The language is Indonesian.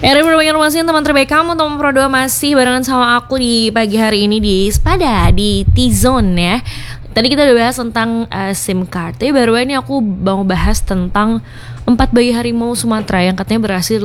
Era berbanyak informasi teman terbaik kamu, teman Pro 2 masih barengan sama aku di pagi hari ini di Spada, di T-Zone ya. Tadi kita udah bahas tentang SIM card. Tapi baru ini aku mau bahas tentang 4 bayi harimau Sumatera yang katanya berhasil